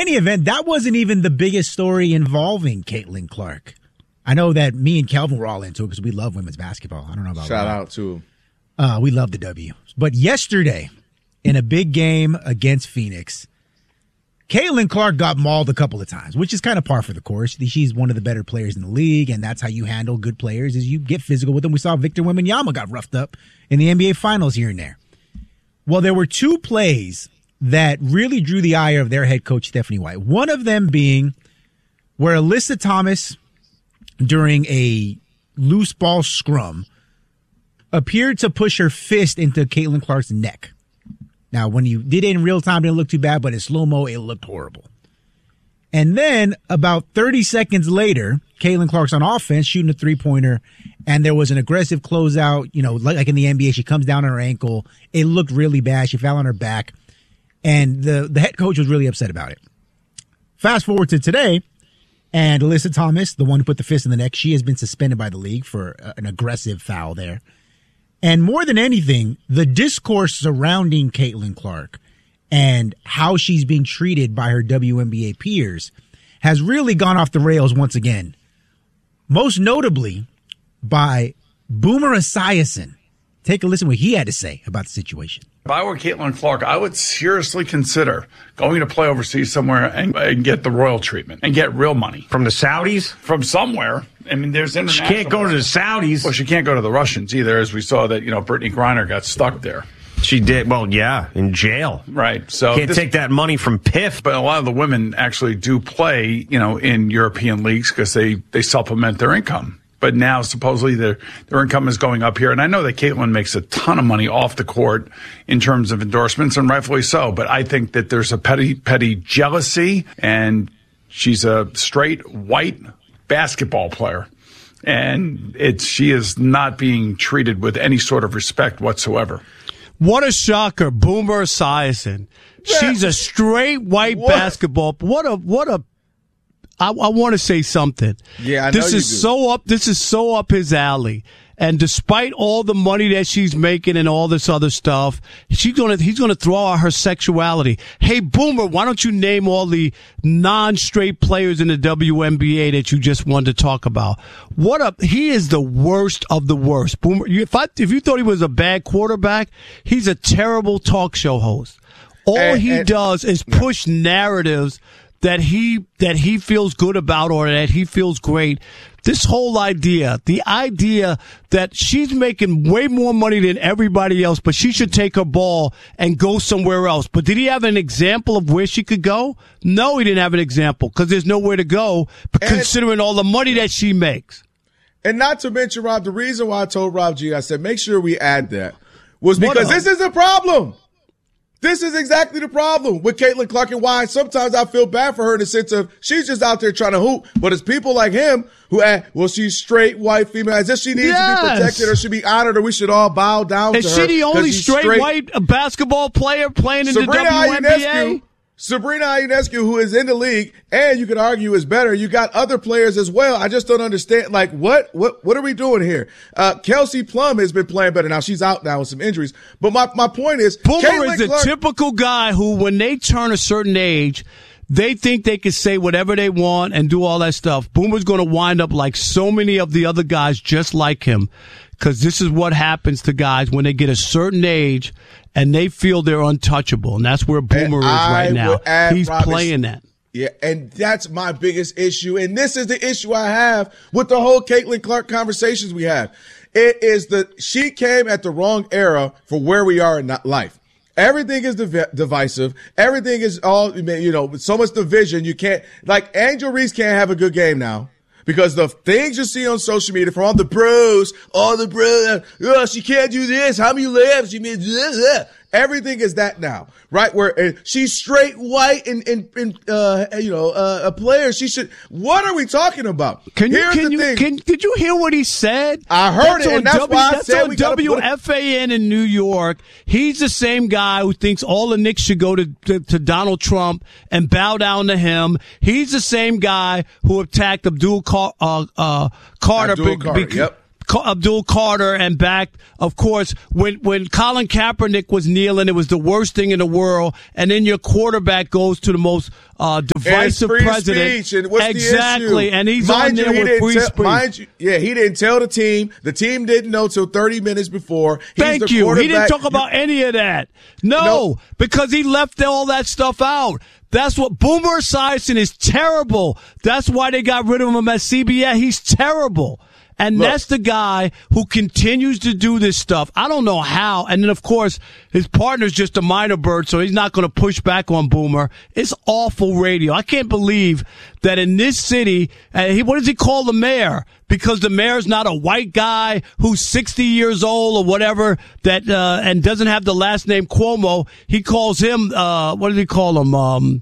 any event, that wasn't even the biggest story involving Caitlin Clark. I know that me and Kelvin were all into it because we love women's basketball. I don't know about Shout out to we love the W. But yesterday, in a big game against Phoenix, Caitlin Clark got mauled a couple of times, which is kind of par for the course. She's one of the better players in the league, and that's how you handle good players is you get physical with them. We saw Victor Wembanyama got roughed up in the NBA Finals here and there. Well, there were two plays that really drew the ire of their head coach, Stephanie White. One of them being where Alyssa Thomas, during a loose ball scrum, appeared to push her fist into Caitlin Clark's neck. Now, when you did it in real time, it didn't look too bad, but in slow-mo, it looked horrible. And then about 30 seconds later, Caitlin Clark's on offense shooting a three-pointer, and there was an aggressive closeout, like in the NBA. She comes down on her ankle. It looked really bad. She fell on her back, and the head coach was really upset about it. Fast forward to today, and Alyssa Thomas, the one who put the fist in the neck, she has been suspended by the league for an aggressive foul there. And more than anything, the discourse surrounding Caitlin Clark and how she's being treated by her WNBA peers has really gone off the rails once again. Most notably by Boomer Esiason. Take a listen to what he had to say about the situation. If I were Caitlin Clark, I would seriously consider going to play overseas somewhere and get the royal treatment and get real money. From the Saudis? From somewhere. I mean, there's international. She can't go to the Saudis. Well, she can't go to the Russians either, as we saw that, Brittany Griner got stuck there. She did. Well, yeah, in jail. Right. So can't take that money from PIF. But a lot of the women actually do play, in European leagues because they supplement their income. But now supposedly their income is going up here. And I know that Caitlin makes a ton of money off the court in terms of endorsements, and rightfully so. But I think that there's a petty jealousy, and she's a straight white basketball player. And she is not being treated with any sort of respect whatsoever. What a shocker, Boomer Esiason. She's a straight white basketball. I want to say something. Yeah, I know this is so up his alley. And despite all the money that she's making and all this other stuff, he's gonna throw out her sexuality. Hey, Boomer, why don't you name all the non-straight players in the WNBA that you just wanted to talk about? He is the worst of the worst. Boomer, if you thought he was a bad quarterback, he's a terrible talk show host. All he does is push narratives that he feels good about or that he feels great. This whole idea, the idea that she's making way more money than everybody else, but she should take her ball and go somewhere else. But did he have an example of where she could go? No, he didn't have an example because there's nowhere to go considering all the money that she makes. And not to mention, Rob, the reason why I told Rob G, I said, make sure we add that, was because this is a problem. This is exactly the problem with Caitlin Clark, and why sometimes I feel bad for her in the sense of she's just out there trying to hoop, but it's people like him who she's straight white female, as if she needs to be protected or should be honored, or we should all bow down to her. Is she the only straight white basketball player playing in the WNBA? Sabrina Ionescu, who is in the league, and you could argue is better. You got other players as well. I just don't understand. Like, what are we doing here? Kelsey Plum has been playing better. Now she's out now with some injuries. But my point is, Boomer is a typical guy who, when they turn a certain age, they think they can say whatever they want and do all that stuff. Boomer's going to wind up like so many of the other guys just like him, because this is what happens to guys when they get a certain age and they feel they're untouchable. And that's where Boomer is right now. He's playing that. Yeah, and that's my biggest issue. And this is the issue I have with the whole Caitlin Clark conversations we have. It is she came at the wrong era for where we are in life. Everything is divisive. Everything is all, with so much division. You can't, like, Angel Reese can't have a good game now. Because the things you see on social media from all the bros, she can't do this. How many layups? She made this. Everything is that now, right? Where she's straight white and a player. She should. What are we talking about? Did you hear what he said? I heard it, and that's why I said we got WFAN in New York. He's the same guy who thinks all the Knicks should go to Donald Trump and bow down to him. He's the same guy who attacked Abdul Carter. Yep. Abdul Carter and back. Of course, when Colin Kaepernick was kneeling, it was the worst thing in the world. And then your quarterback goes to the most divisive president. And what's exactly, the issue? And he's on there with free speech. He didn't tell the team. The team didn't know till 30 minutes before. Thank you. He didn't talk about any of that. No, because he left all that stuff out. That's what Boomer Esiason is terrible. That's why they got rid of him at CBS. He's terrible. And that's the guy who continues to do this stuff. I don't know how. And then, of course, his partner's just a minor bird, so he's not going to push back on Boomer. It's awful radio. I can't believe that in this city, what does he call the mayor? Because the mayor's not a white guy who's 60 years old or whatever that and doesn't have the last name Cuomo. He calls him, what does he call him?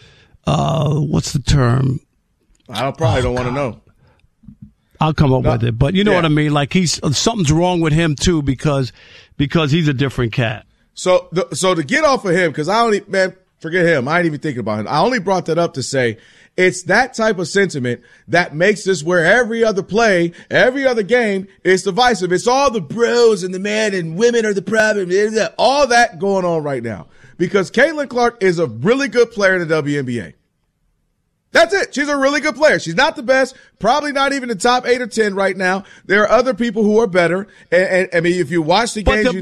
What's the term? I probably don't want to know. I'll come up with it, but you know what I mean. Like something's wrong with him too because he's a different cat. So to get off of him, because forget him. I ain't even thinking about him. I only brought that up to say it's that type of sentiment that makes this where every other play, every other game is divisive. It's all the bros and the men and women are the problem. All that going on right now because Caitlin Clark is a really good player in the WNBA. That's it. She's a really good player. She's not the best, probably not even the top 8 or 10 right now. There are other people who are better. And I mean, if you watch the games,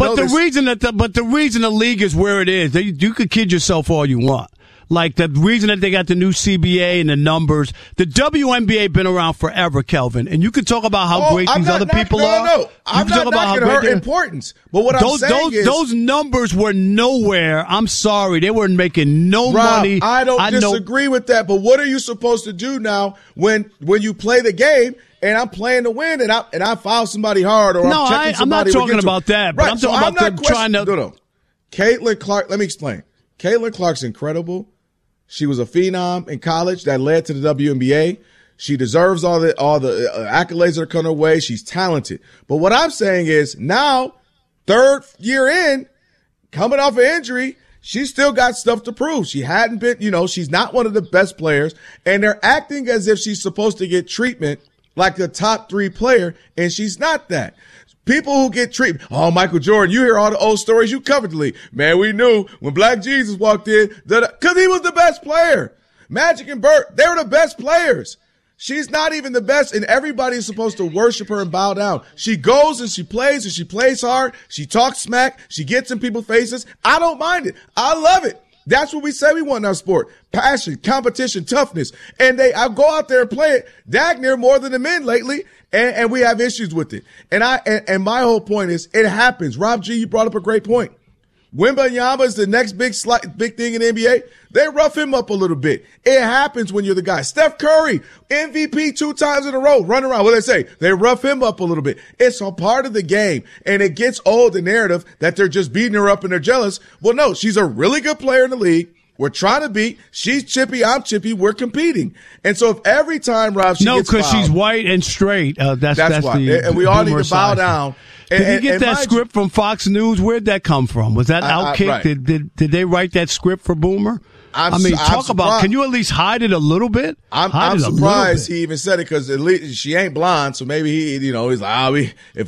the reason the league is where it is, you could kid yourself all you want. Like the reason that they got the new CBA and the numbers, the WNBA been around forever, Kelvin. And you can talk about how great these other people are. No, I'm not knocking her importance. But what I'm saying is those numbers were nowhere. I'm sorry, they weren't making no money. I don't disagree with that. But what are you supposed to do now when you play the game? And I'm playing to win, and I foul somebody hard, or I'm checking somebody. I'm not talking about that. But I'm talking about them trying to. No. Caitlin Clark. Let me explain. Caitlin Clark's incredible. She was a phenom in college that led to the WNBA. She deserves all the accolades that are coming her way. She's talented. But what I'm saying is now, third year in, coming off an injury, she's still got stuff to prove. She hadn't been, she's not one of the best players, and they're acting as if she's supposed to get treatment like a top 3 player, and she's not that. People who get treatment. Oh, Michael Jordan, you hear all the old stories. You covered the league. Man, we knew when Black Jesus walked in, because he was the best player. Magic and Bird, they were the best players. She's not even the best, and everybody's supposed to worship her and bow down. She goes and she plays hard. She talks smack. She gets in people's faces. I don't mind it. I love it. That's what we say we want in our sport. Passion, competition, toughness. And I go out there and play it daggone more than the men lately. And we have issues with it. And my whole point is it happens. Rob G, you brought up a great point. Wembanyama is the next big thing in the NBA. They rough him up a little bit. It happens when you're the guy. Steph Curry, MVP 2 times in a row, run around. What do they say? They rough him up a little bit. It's a part of the game. And it gets old, the narrative that they're just beating her up and they're jealous. Well, no, she's a really good player in the league. We're trying to beat. She's chippy. I'm chippy. We're competing. And so if every time, Rob, she gets fouled. No, because she's white and straight. That's why. And we all need to bow down. Did you get that script from Fox News? Where'd that come from? Was that Outkick? Right. Did they write that script for Boomer? Talk about, can you at least hide it a little bit? I'm surprised he even said it because at least she ain't blonde, so maybe he's like, if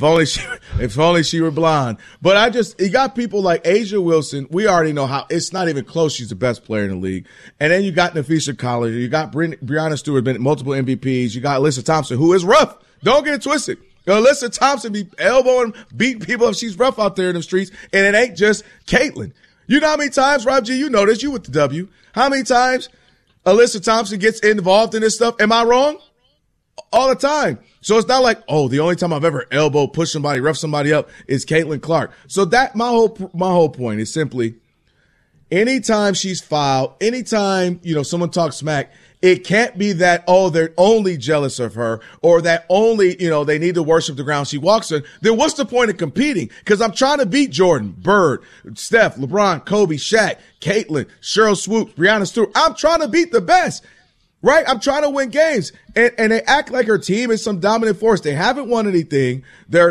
only she were blonde. But you got people like A'ja Wilson. We already know how it's not even close. She's the best player in the league. And then you got Nafisa Collier. You got Breanna Stewart, been multiple MVPs. You got Alyssa Thompson, who is rough. Don't get it twisted. Alyssa Thompson be elbowing, beating people up. She's rough out there in the streets, and it ain't just Caitlin. You know how many times, Rob G, you know this, you with the W, how many times Alyssa Thompson gets involved in this stuff? Am I wrong? All the time. So it's not like, the only time I've ever elbowed, pushed somebody, roughed somebody up is Caitlin Clark. So that my whole point is simply anytime she's fouled, anytime, someone talks smack, it can't be that, they're only jealous of her or that only, they need to worship the ground she walks on. Then what's the point of competing? Because I'm trying to beat Jordan, Bird, Steph, LeBron, Kobe, Shaq, Caitlin, Sheryl Swoop, Breanna Stewart. I'm trying to beat the best, right? I'm trying to win games. And they act like her team is some dominant force. They haven't won anything. They're,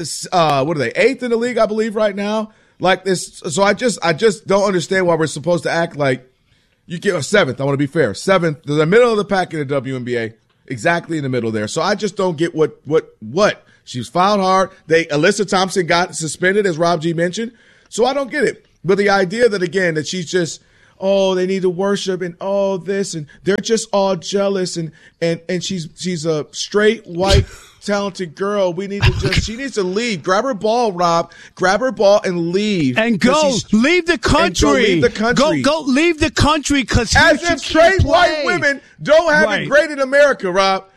8th in the league, I believe, right now. Like this. So I just don't understand why we're supposed to act like, you get a 7th. I want to be fair. 7th, the middle of the pack in the WNBA, exactly in the middle there. So I just don't get what She's fouled hard. Alyssa Thompson got suspended, as Rob G mentioned. So I don't get it. But the idea that, again, that she's just, they need to worship and this, and they're just all jealous, and she's a straight, white, talented girl. She needs to leave. Grab her ball, Rob. Grab her ball and leave. And go. Leave the country. Leave the country. Go leave the country, because as if straight white women don't have it great in America, Rob.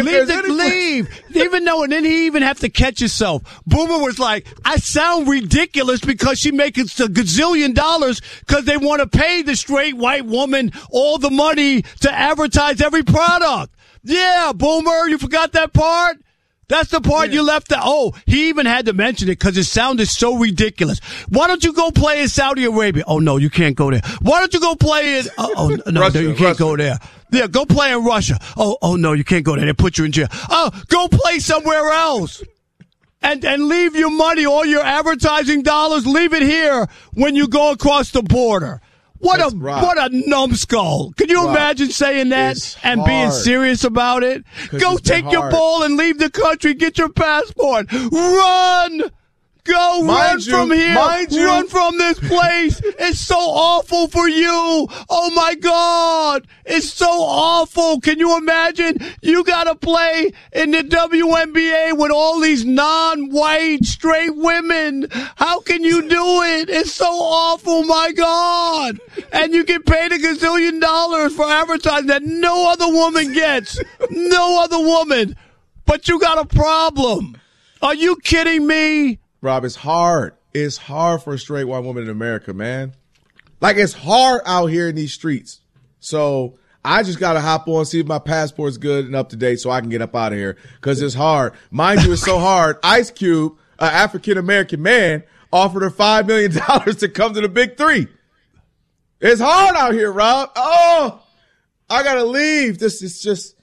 Leave. Even though, and then he even have to catch himself. Boomer was like, I sound ridiculous because she makes a gazillion dollars because they want to pay the straight white woman all the money to advertise every product. Yeah, Boomer, you forgot that part? That's the part you left out. Oh, he even had to mention it because it sounded so ridiculous. Why don't you go play in Saudi Arabia? Oh, no, you can't go there. Why don't you go play in... Russia, you can't go there. Yeah, go play in Russia. Oh, no, you can't go there. They put you in jail. Oh, go play somewhere else. And leave your money, all your advertising dollars, leave it here when you go across the border. What a numbskull. Can you imagine saying that and being serious about it? Go take your ball and leave the country. Get your passport. Run! Go run from here. Run from this place. It's so awful for you. Oh, my God. It's so awful. Can you imagine? You got to play in the WNBA with all these non-white straight women. How can you do it? It's so awful, my God. And you get paid a gazillion dollars for advertising that no other woman gets. No other woman. But you got a problem. Are you kidding me? Rob, it's hard. It's hard for a straight white woman in America, man. Like, it's hard out here in these streets. So I just got to hop on, see if my passport's good and up to date so I can get up out of here, because it's hard. Mind you, it's so hard. Ice Cube, an African-American man, offered her $5 million to come to the Big Three. It's hard out here, Rob. Oh, I got to leave. This is just,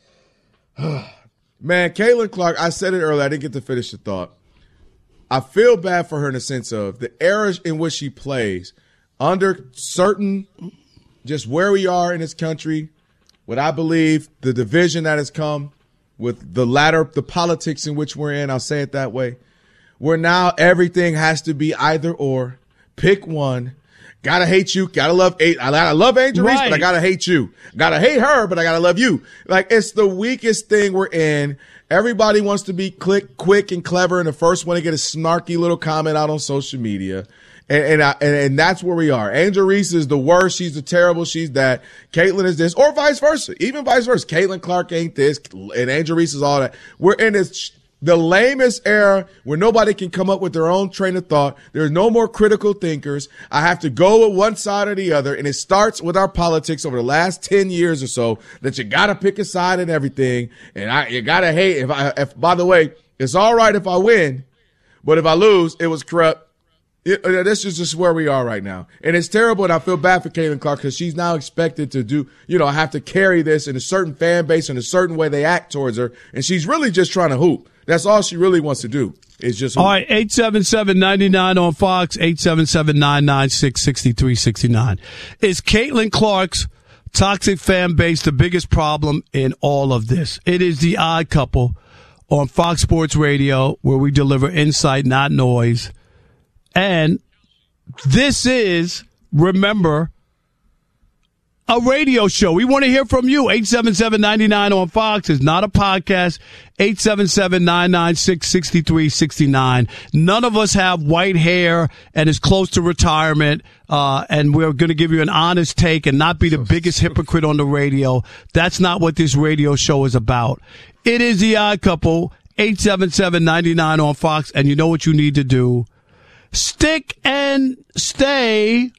man, Caitlin Clark, I said it earlier. I didn't get to finish the thought. I feel bad for her in the sense of the era in which she plays under certain, just where we are in this country, what I believe, the division that has come with the politics in which we're in, I'll say it that way, where now everything has to be either or. Pick one. Gotta hate you. Gotta love I love Angel Reese, but I gotta hate you. Gotta hate her, but I gotta love you. Like, it's the weakest thing we're in. Everybody wants to be quick and clever, and the first one to get a snarky little comment out on social media. And that's where we are. Angel Reese is the worst. She's the terrible. She's that. Caitlin is this, or vice versa. Even vice versa. Caitlin Clark ain't this, and Angel Reese is all that. We're in the lamest era where nobody can come up with their own train of thought. There's no more critical thinkers. I have to go with one side or the other. And it starts with our politics over the last 10 years or so, that you got to pick a side in everything. And you got to hate. If by the way, it's all right if I win, but if I lose, it was corrupt. This is just where we are right now. And it's terrible. And I feel bad for Caitlin Clark, because she's now expected to do, have to carry this in a certain fan base, in a certain way they act towards her. And she's really just trying to hoop. That's all she really wants to do, is just hoop. All right, 877-99 on Fox, 877-996-6369. Is Caitlin Clark's toxic fan base the biggest problem in all of this? It is The Odd Couple on Fox Sports Radio, where we deliver insight, not noise. And this is, remember, a radio show. We want to hear from you. 877-99 on Fox is not a podcast. 877-996-6369. None of us have white hair and is close to retirement. And we're going to give you an honest take and not be the biggest hypocrite on the radio. That's not what this radio show is about. It is The Odd Couple. 877-99 on Fox. And you know what you need to do. Stick and stay.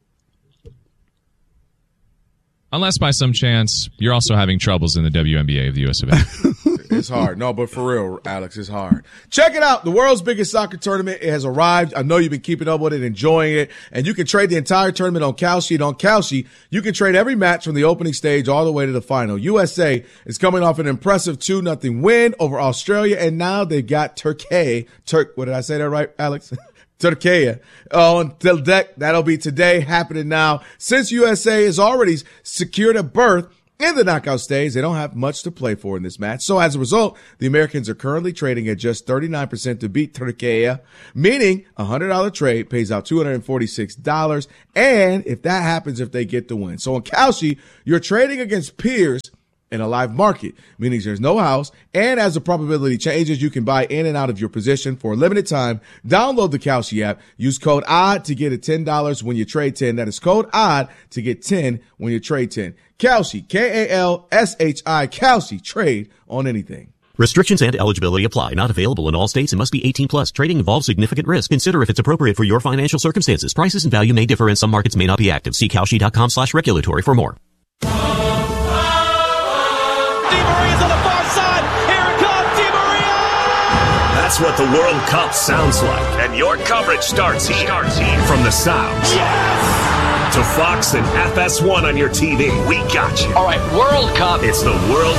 Unless by some chance you're also having troubles in the WNBA of the US of A. It's hard. No, but for real, Alex, it's hard. Check it out. The world's biggest soccer tournament has arrived. I know you've been keeping up with it, enjoying it, and you can trade the entire tournament on Kalshi. On Kalshi, you can trade every match from the opening stage all the way to the final. USA is coming off an impressive 2-0 win over Australia, and now they've got Turkey. What did I say that right, Alex? Turkey on the deck. That'll be today, happening now. Since USA has already secured a berth In the knockout stage, they don't have much to play for in this match. So as a result, the Americans are currently trading at just 39% to beat Turkey, meaning a $100 trade pays out $246. And if that happens, if they get the win. So on Kalshi, you're trading against peers in a live market, meaning there's no house. And as the probability changes, you can buy in and out of your position for a limited time. Download the Kalshi app. Use code ODD to get it $10 when you trade 10. That is code ODD to get 10 when you trade 10. Kalshi, Kalshi, Kalshi, trade on anything. Restrictions and eligibility apply. Not available in all states and must be 18 plus. Trading involves significant risk. Consider if it's appropriate for your financial circumstances. Prices and value may differ and some markets may not be active. See Kalshi.com/regulatory for more. That's what the World Cup sounds like. And your coverage starts here. From the sound. Yes! To Fox and FS1 on your TV. We got you. All right, World Cup. It's the World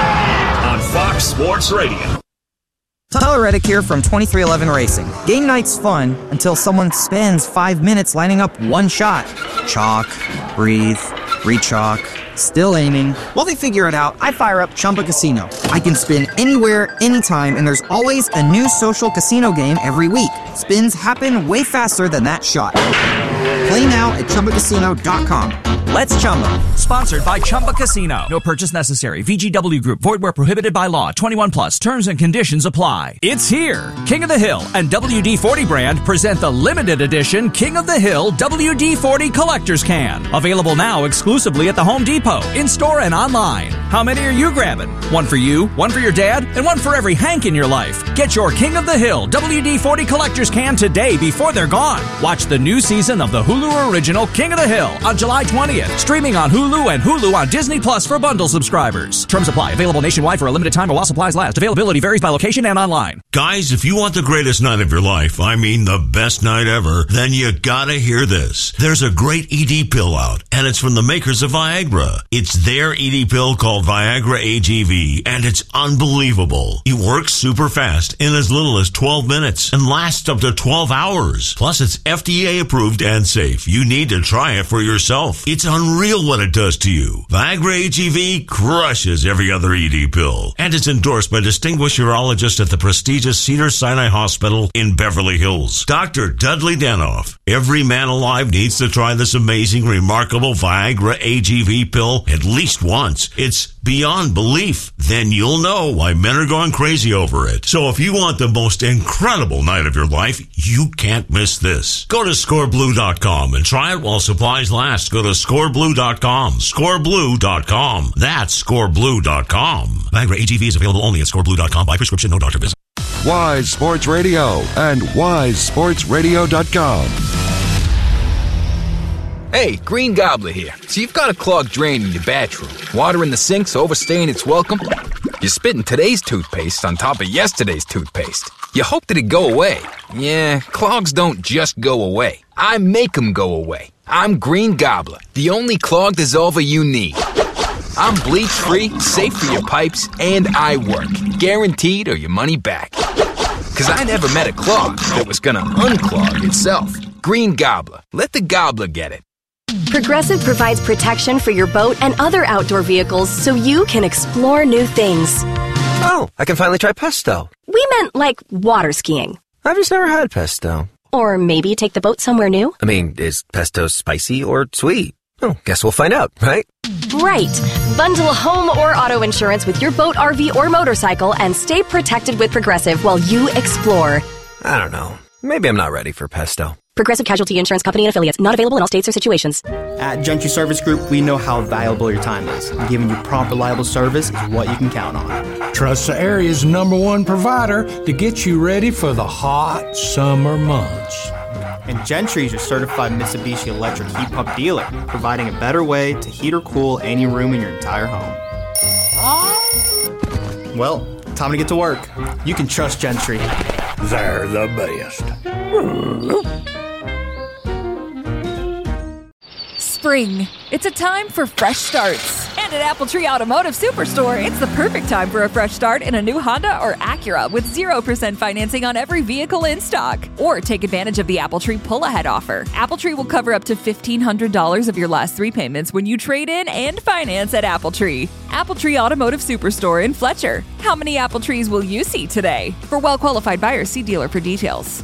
Cup on Fox Sports Radio. Tyler Reddick here from 2311 Racing. Game night's fun until someone spends 5 minutes lining up one shot. Chalk, breathe, re-chalk, still aiming. While they figure it out, I fire up Chumba Casino. I can spin anywhere, anytime, and there's always a new social casino game every week. Spins happen way faster than that shot. Play now at ChumbaCasino.com. Let's Chumba. Sponsored by Chumba Casino. No purchase necessary. VGW Group. Void where prohibited by law. 21 plus. Terms and conditions apply. It's here. King of the Hill and WD-40 brand present the limited edition King of the Hill WD-40 Collector's Can. Available now exclusively at the Home Depot, in-store and online. How many are you grabbing? One for you, one for your dad, and one for every Hank in your life. Get your King of the Hill WD-40 Collector's Can today before they're gone. Watch the new season of the Hulu original King of the Hill on July 20th. Streaming on Hulu and Hulu on Disney Plus for bundle subscribers. Terms apply. Available nationwide for a limited time or while supplies last. Availability varies by location and online. Guys, if you want the greatest night of your life, I mean the best night ever, then you gotta hear this. There's a great ED pill out, and it's from the makers of Viagra. It's their ED pill called Viagra AGV, and it's unbelievable. It works super fast in as little as 12 minutes and lasts up to 12 hours. Plus, it's FDA approved and safe. You need to try it for yourself. It's unreal what it does to you. Viagra AGV crushes every other ED pill, and it's endorsed by distinguished urologist at the prestigious Cedars-Sinai Hospital in Beverly Hills, Dr. Dudley Danoff. Every man alive needs to try this amazing, remarkable Viagra AGV pill at least once. It's beyond belief. Then you'll know why men are going crazy over it. So if you want the most incredible night of your life, you can't miss this. Go to scoreblue.com and try it while supplies last. Go to scoreblue.com. Scoreblue.com. That's scoreblue.com. Viagra AGV is available only at scoreblue.com by prescription, no doctor visit. Wise Sports Radio and wisesportsradio.com. Hey, Green Gobbler here. So you've got a clogged drain in your bathroom. Water in the sink's overstaying its welcome. You're spitting today's toothpaste on top of yesterday's toothpaste. You hope that it go away. Yeah, clogs don't just go away. I make them go away. I'm Green Gobbler, the only clog dissolver you need. I'm bleach-free, safe for your pipes, and I work. Guaranteed or your money back. Because I never met a clog that was gonna unclog itself. Green Gobbler. Let the gobbler get it. Progressive provides protection for your boat and other outdoor vehicles so you can explore new things. Oh, I can finally try pesto. We meant like water skiing. I've just never had pesto. Or maybe take the boat somewhere new. I mean, is pesto spicy or sweet? Oh, guess we'll find out, right? Right. Bundle home or auto insurance with your boat, RV, or motorcycle and stay protected with Progressive while you explore. I don't know. Maybe I'm not ready for pesto. Progressive Casualty Insurance Company and Affiliates. Not available in all states or situations. At Gentry Service Group, we know how valuable your time is. And giving you prompt, reliable service is what you can count on. Trust the area's #1 provider to get you ready for the hot summer months. And Gentry is your certified Mitsubishi electric heat pump dealer, providing a better way to heat or cool any room in your entire home. Well, time to get to work. You can trust Gentry. They're the best. Spring. It's a time for fresh starts and And at Apple Tree Automotive Superstore, it's the perfect time for a fresh start in a new Honda or Acura with 0% financing on every vehicle in stock. Or take advantage of the Apple Tree pull-ahead offer. Apple Tree will cover up to $1,500 of your last 3 payments when you trade in and finance at Apple Tree. Apple Tree Automotive Superstore in Fletcher. How many Apple trees will you see today? For well-qualified buyers, see dealer for details.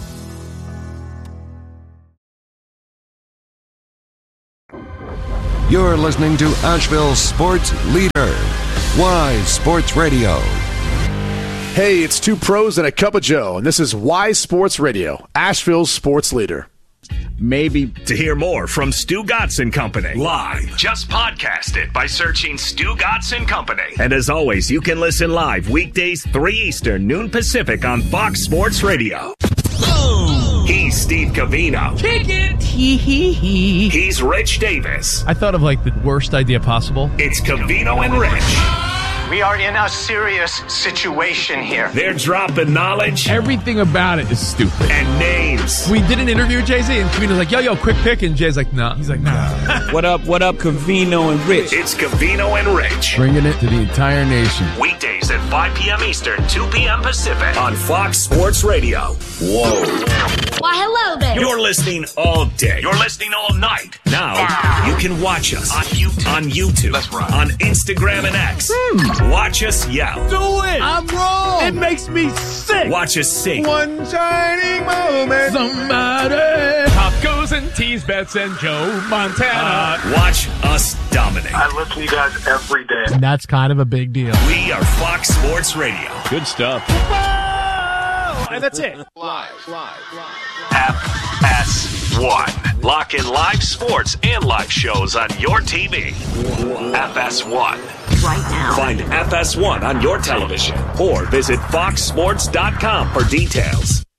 You're listening to Asheville's sports leader, Wise Sports Radio. Hey, it's 2 pros and a cup of Joe, and this is Wise Sports Radio, Asheville's sports leader. Maybe. To hear more from Stu Gatz and Company live, just podcast it by searching Stu Gatz and Company. And as always, you can listen live weekdays 3 Eastern, noon Pacific on Fox Sports Radio. He's Steve Covino. Kick it! Hee. He's Rich Davis. I thought of like the worst idea possible. It's Covino and Rich. We are in a serious situation here. They're dropping knowledge. Everything about it is stupid. And names. We did an interview with Jay-Z, and Covino's like, yo, quick pick. And Jay's like, nah. He's like, nah. What up, Covino and Rich? It's Covino and Rich. Bringing it to the entire nation. Weekdays at 5 p.m. Eastern, 2 p.m. Pacific on Fox Sports Radio. Whoa. Why, hello there. You're listening all day. You're listening all night. Now, you can watch us on YouTube. That's right. On Instagram and X. Watch us yell. Do it. I'm wrong. It makes me sick. Watch us sing. One shining moment. Somebody. Tacos and teas, bets and Joe Montana. Watch us dominate. I listen to you guys every day. And that's kind of a big deal. We are Fox Sports Radio. Good stuff. And that's it. Live. FS1. Lock in live sports and live shows on your TV. FS1. Right now. Find FS1 on your television or visit foxsports.com for details.